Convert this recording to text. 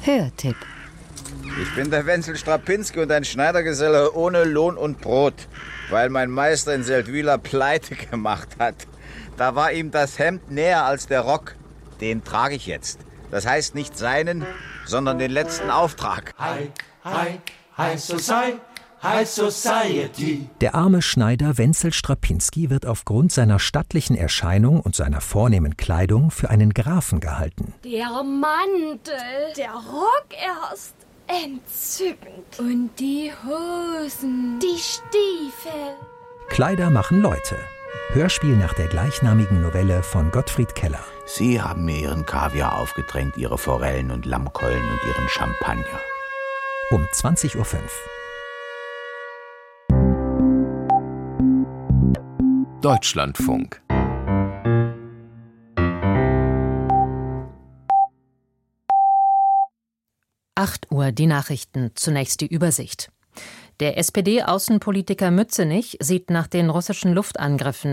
Hörtipp. Ich bin der Wenzel Strapinski und ein Schneidergeselle ohne Lohn und Brot, weil mein Meister in Seldwyla Pleite gemacht hat. Da war ihm das Hemd näher als der Rock. Den trage ich jetzt. Das heißt nicht seinen, sondern den letzten Auftrag. High Society. Der arme Schneider Wenzel Strapinski wird aufgrund seiner stattlichen Erscheinung und seiner vornehmen Kleidung für einen Grafen gehalten. Der Mantel, der Rock erst. Entzückend. Und die Hosen, die Stiefel. Kleider machen Leute. Hörspiel nach der gleichnamigen Novelle von Gottfried Keller. Sie haben mir Ihren Kaviar aufgedrängt, Ihre Forellen und Lammkeulen und Ihren Champagner. Um 20:05 Uhr. Deutschlandfunk. Uhr die Nachrichten, zunächst die Übersicht. Der SPD-Außenpolitiker Mützenich sieht nach den russischen Luftangriffen